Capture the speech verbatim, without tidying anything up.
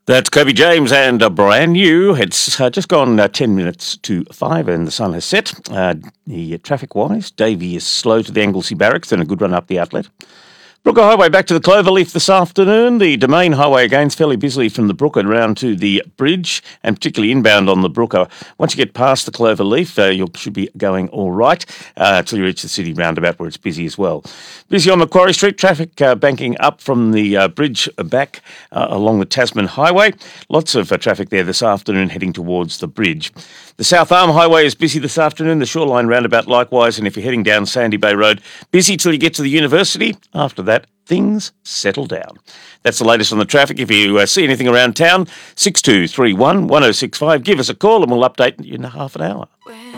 That's Kobe James and a brand new. It's uh, just gone uh, ten minutes to five and the sun has set. Uh, the uh, traffic-wise, Davey is slow to the Anglesey Barracks and a good run up the outlet. Brooker Highway back to the Cloverleaf this afternoon. The Domain Highway again's fairly busy from the Brooker around to the bridge, and particularly inbound on the Brooker. Once you get past the Cloverleaf, uh, you should be going all right uh, till you reach the city roundabout where it's busy as well. Busy on Macquarie Street, traffic uh, banking up from the uh, bridge back uh, along the Tasman Highway. Lots of uh, traffic there this afternoon heading towards the bridge. The South Arm Highway is busy this afternoon, the Shoreline roundabout likewise, and if you're heading down Sandy Bay Road, busy till you get to the university. After that, things settle down. That's the latest on the traffic. If you uh, see anything around town, six two three one, one oh six five, give us a call and we'll update you in half an hour.